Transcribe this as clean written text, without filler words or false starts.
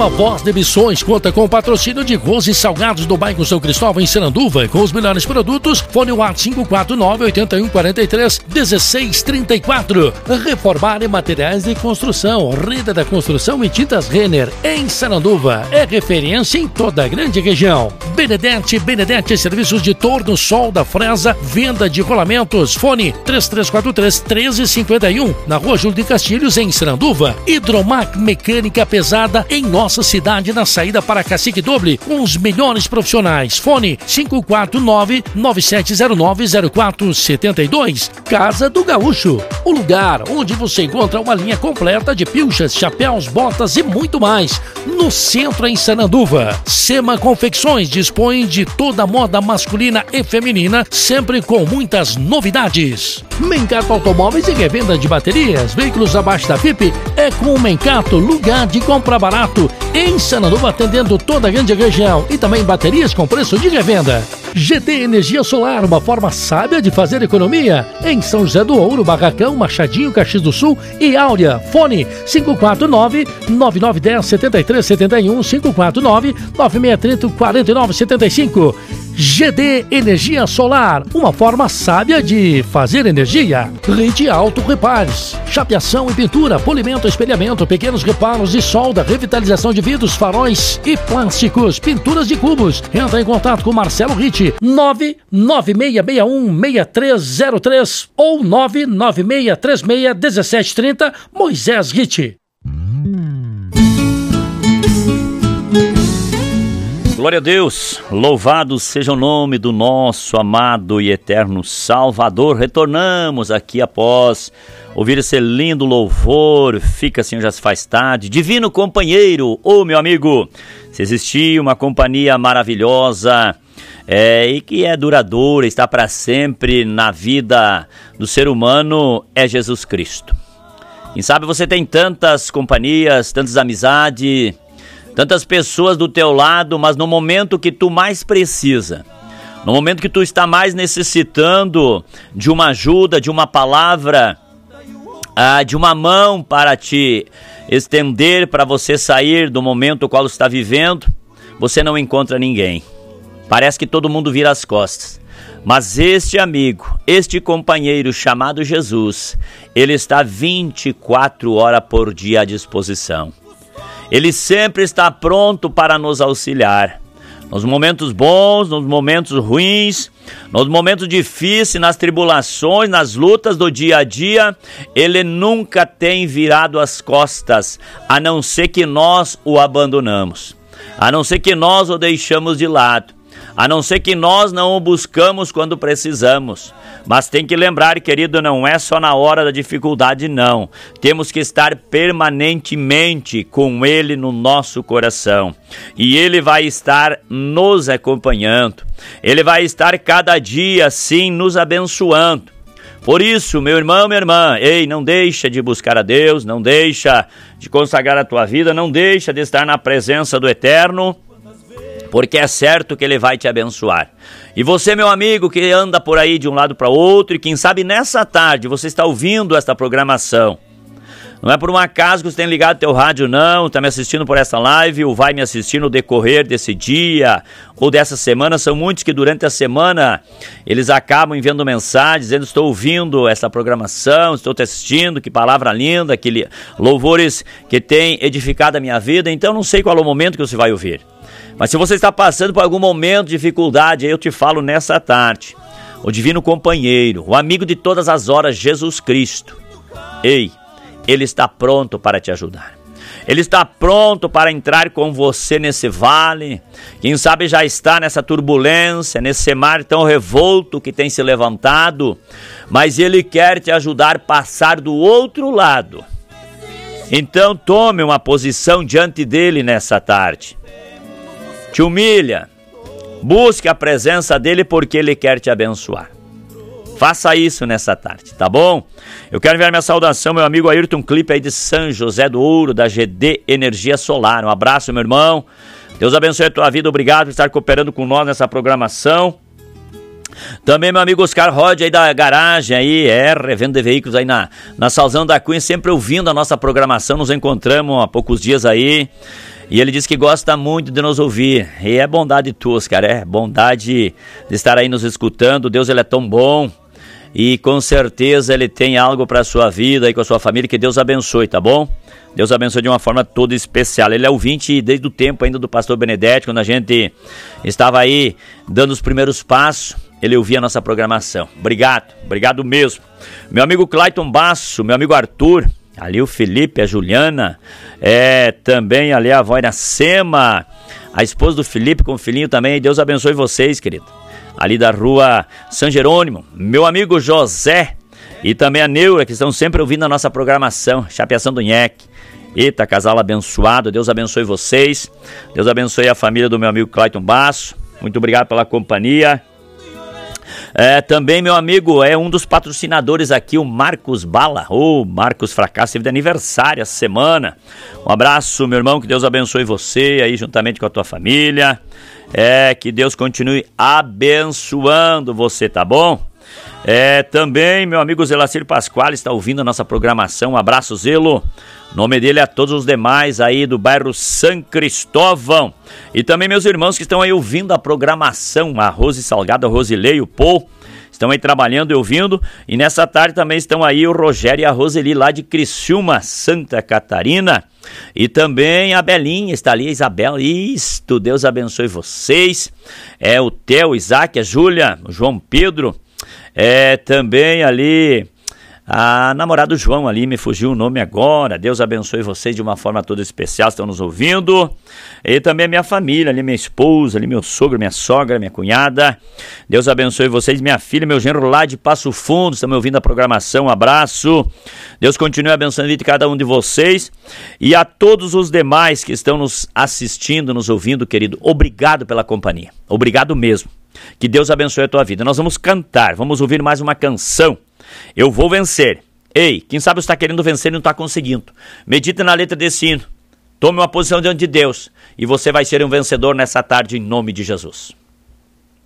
programa Voz de Missões conta com o patrocínio de Rose Salgados do bairro São Cristóvão, em Sananduva, com os melhores produtos. Fone WhatsApp 549-8143-1634. Reformar em materiais de construção. Rede da Construção e Tintas Renner, em Sananduva. É referência em toda a grande região. Benedete Serviços de Torno, Solda, Fresa, venda de rolamentos. Fone 3343-1351, na Rua Júlio de Castilhos, em Sananduva. Hidromac Mecânica Pesada, em nossa cidade, na saída para Cacique Doble, com os melhores profissionais. Fone 549-9709-0472. Casa do Gaúcho, o lugar onde você encontra uma linha completa de pilchas, chapéus, botas e muito mais. No centro, em Sananduva. Sema Confecções dispõe de toda a moda masculina e feminina, sempre com muitas novidades. Mencato Automóveis e revenda de baterias, veículos abaixo da FIP, é com o Mencato, lugar de compra barato, em Sananduva, atendendo toda a grande região, e também baterias com preço de revenda. GD Energia Solar, uma forma sábia de fazer economia, em São José do Ouro, Barracão, Machadinho, Caxias do Sul e Áurea. Fone 549-9910-7371, 549-9630-4975. GD Energia Solar, uma forma sábia de fazer energia. Rede Auto Repares, chapeação e pintura, polimento, espelhamento, pequenos reparos e solda, revitalização de vidros, faróis e plásticos, pinturas de cubos. Entra em contato com Marcelo Ritt, 99661-6303 ou 99636-1730, Moisés Ritt. Glória a Deus, louvado seja o nome do nosso amado e eterno Salvador. Retornamos aqui após ouvir esse lindo louvor. Fica assim, já se faz tarde. Divino companheiro, meu amigo, se existir uma companhia maravilhosa e que é duradoura, está para sempre na vida do ser humano, é Jesus Cristo. Quem sabe você tem tantas companhias, tantas amizades, tantas pessoas do teu lado, mas no momento que tu mais precisa, no momento que tu está mais necessitando de uma ajuda, de uma palavra, de uma mão para te estender, para você sair do momento qual está vivendo, você não encontra ninguém. Parece que todo mundo vira as costas. Mas este amigo, este companheiro chamado Jesus, ele está 24 horas por dia à disposição. Ele sempre está pronto para nos auxiliar. Nos momentos bons, nos momentos ruins, nos momentos difíceis, nas tribulações, nas lutas do dia a dia, ele nunca tem virado as costas, a não ser que nós o abandonamos, a não ser que nós o deixamos de lado, a não ser que nós não o buscamos quando precisamos. Mas tem que lembrar, querido, não é só na hora da dificuldade, não. Temos que estar permanentemente com Ele no nosso coração. E Ele vai estar nos acompanhando. Ele vai estar cada dia, sim, nos abençoando. Por isso, meu irmão, minha irmã, não deixa de buscar a Deus, não deixa de consagrar a tua vida, não deixa de estar na presença do Eterno, porque é certo que Ele vai te abençoar. E você, meu amigo, que anda por aí de um lado para outro, e quem sabe nessa tarde você está ouvindo esta programação. Não é por um acaso que você tem ligado teu rádio, não, está me assistindo por essa live, ou vai me assistir no decorrer desse dia, ou dessa semana. São muitos que durante a semana, eles acabam enviando mensagens, dizendo: estou ouvindo essa programação, estou te assistindo, que palavra linda, que louvores que tem edificado a minha vida. Então não sei qual é o momento que você vai ouvir. Mas se você está passando por algum momento de dificuldade, eu te falo nessa tarde, o divino companheiro, o amigo de todas as horas, Jesus Cristo, Ele está pronto para te ajudar. Ele está pronto para entrar com você nesse vale. Quem sabe já está nessa turbulência, nesse mar tão revolto que tem se levantado, mas Ele quer te ajudar a passar do outro lado. Então tome uma posição diante dele nessa tarde. Te humilha, busque a presença dele, porque ele quer te abençoar. Faça isso nessa tarde, tá bom? Eu quero enviar minha saudação, meu amigo Ayrton Clipe aí de São José do Ouro, da GD Energia Solar. Um abraço, meu irmão. Deus abençoe a tua vida. Obrigado por estar cooperando com nós nessa programação. Também meu amigo Oscar Rod aí da garagem aí, revenda de veículos aí na Salzão da Cunha, sempre ouvindo a nossa programação. Nos encontramos há poucos dias aí. E ele diz que gosta muito de nos ouvir. E é bondade tua, cara, é bondade de estar aí nos escutando. Deus, ele é tão bom. E com certeza ele tem algo para a sua vida e com a sua família. Que Deus abençoe, tá bom? Deus abençoe de uma forma toda especial. Ele é ouvinte desde o tempo ainda do pastor Benedetti, quando a gente estava aí dando os primeiros passos, ele ouvia a nossa programação. Obrigado mesmo. Meu amigo Clayton Basso, meu amigo Arthur, ali o Felipe, a Juliana, também ali a avó Iracema, a esposa do Felipe com o filhinho também. Deus abençoe vocês, querido. Ali da rua São Jerônimo, meu amigo José e também a Neura, que estão sempre ouvindo a nossa programação, Chapeação do Nheque. Eita, casal abençoado, Deus abençoe vocês, Deus abençoe a família do meu amigo Clayton Basso, muito obrigado pela companhia. Também meu amigo, um dos patrocinadores aqui, o Marcos Bala, Marcos Fracasso, teve de aniversário essa semana. Um abraço, meu irmão, que Deus abençoe você aí juntamente com a tua família, que Deus continue abençoando você, tá bom? Também meu amigo Zelacir Pasquale está ouvindo a nossa programação, um abraço, Zelo. Nome dele a todos os demais aí do bairro São Cristóvão. E também meus irmãos que estão aí ouvindo a programação, a Rose Salgado, a Rosilei, o Paul, estão aí trabalhando e ouvindo. E nessa tarde também estão aí o Rogério e a Roseli lá de Criciúma, Santa Catarina. E também a Belinha está ali, a Isabela. Isto, Deus abençoe vocês. O Theo, o Isaac, a Júlia, o João Pedro. Também ali a namorada do João ali, me fugiu o nome agora. Deus abençoe vocês de uma forma toda especial, estão nos ouvindo. E também a minha família ali, minha esposa ali, meu sogro, minha sogra, minha cunhada. Deus abençoe vocês, minha filha, meu genro lá de Passo Fundo, estão me ouvindo a programação, um abraço. Deus continue abençoando a vida de cada um de vocês. E a todos os demais que estão nos assistindo, nos ouvindo, querido, obrigado pela companhia, obrigado mesmo. Que Deus abençoe a tua vida. Nós vamos cantar, vamos ouvir mais uma canção. Eu vou vencer. Ei, quem sabe você está querendo vencer e não está conseguindo. Medita na letra desse hino. Tome uma posição diante de Deus e você vai ser um vencedor nessa tarde em nome de Jesus.